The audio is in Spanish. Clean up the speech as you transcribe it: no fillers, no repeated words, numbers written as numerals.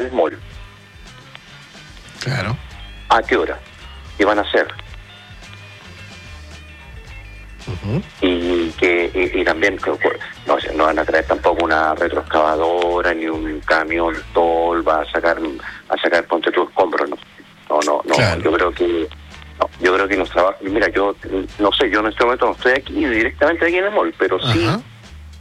el mall. Claro. ¿A qué hora? ¿Qué van a hacer? Uh-huh. Y también no van a traer tampoco una retroexcavadora ni un camión tolva a sacar ponte tu escombros, no, claro. yo creo que nos trabaja. Mira, yo no sé, yo en este momento no estoy aquí directamente aquí en el mall, pero sí